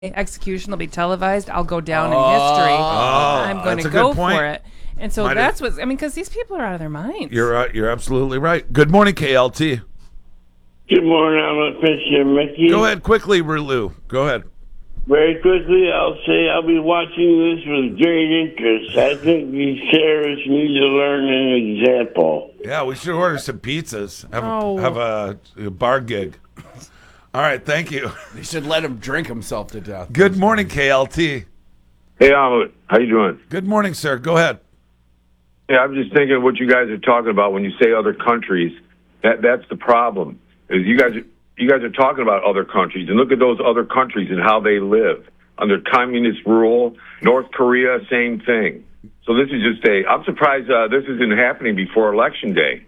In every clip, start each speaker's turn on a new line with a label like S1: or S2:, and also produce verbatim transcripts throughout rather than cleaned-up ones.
S1: execution will be televised. I'll go down oh, in history.
S2: Oh,
S1: I'm going to go for it. And so Might that's have, what I mean, because these people are out of their minds.
S2: You're uh, you're absolutely right. Good morning, K L T.
S3: Good morning, I'm Fisher Mickey.
S2: Go ahead quickly, Rulu. Go ahead.
S3: Very quickly, I'll say I'll be watching this with great interest. I think these terrorists need to learn an example.
S2: Yeah, we should order some pizzas. Have,
S1: oh.
S2: a, have a, a bar gig. All right, thank you.
S4: They should let him drink himself to death.
S2: Good morning, K L T.
S5: Hey, Omelet. How you doing?
S2: Good morning, sir. Go ahead.
S5: Yeah, I'm just thinking of what you guys are talking about when you say other countries. That that's the problem. Is you guys you guys are talking about other countries, and look at those other countries and how they live under communist rule. North Korea, same thing. So this is just a. I'm surprised uh, this isn't happening before Election Day.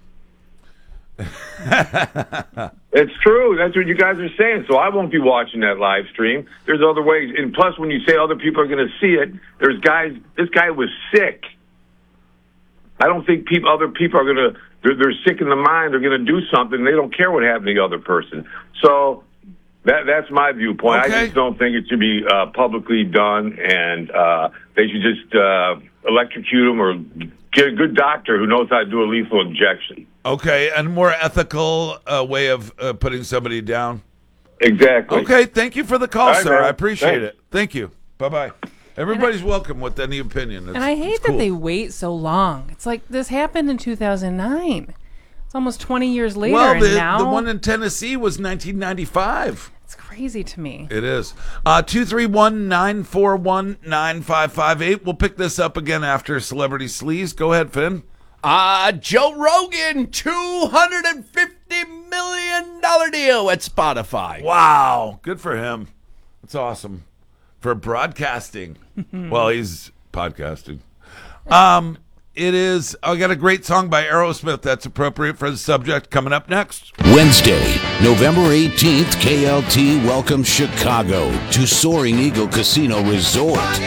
S5: It's true. That's what you guys are saying. So I won't be watching that live stream. There's other ways. And plus, when you say other people are going to see it, there's guys. This guy was sick. I don't think people, other people are going to. They're, they're sick in the mind. They're going to do something. They don't care what happened to the other person. So that that's my viewpoint.
S2: Okay.
S5: I just don't think it should be uh, publicly done, and uh, they should just uh, electrocute him or get a good doctor who knows how to do a lethal injection.
S2: Okay, and more ethical uh, way of uh, putting somebody down.
S5: Exactly.
S2: Okay, thank you for the call,
S5: All right,
S2: sir.
S5: man.
S2: I appreciate
S5: Thanks.
S2: it. Thank you. Bye-bye. Everybody's I, welcome with any opinion. It's,
S1: and I hate
S2: it's cool.
S1: that they wait so long. It's like this happened in two thousand nine. It's almost twenty years later,
S2: well, the,
S1: and now...
S2: the one in Tennessee was nineteen ninety-five.
S1: It's crazy to me.
S2: It is. Uh, two three one, nine four one, nine five five eight. We'll pick this up again after Celebrity Sleaze. Go ahead, Finn.
S4: Uh, Joe Rogan, two hundred fifty million dollars deal at Spotify.
S2: Wow. Good for him. That's awesome. For broadcasting. Well, he's podcasting. Um, it is, I got a great song by Aerosmith that's appropriate for the subject coming up next.
S6: Wednesday, November eighteenth, K L T welcomes Chicago to Soaring Eagle Casino Resort.